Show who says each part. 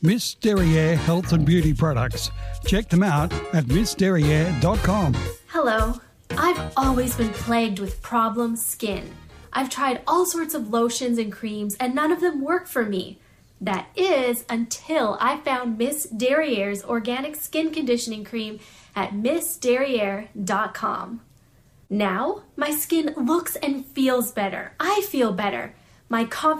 Speaker 1: Miss Derriere Health and Beauty Products. Check them out at missderriere.com.
Speaker 2: Hello. I've always been plagued with problem skin. I've tried all sorts of lotions and creams and none of them work for me. That is until I found Miss Derriere's organic skin conditioning cream at missderriere.com. Now, my skin looks and feels better. I feel better. My confidence